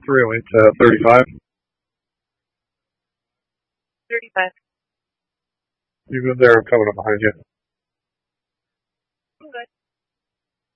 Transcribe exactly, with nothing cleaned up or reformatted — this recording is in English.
three oh eight to thirty-five. thirty-five. You go there, I'm coming up behind you.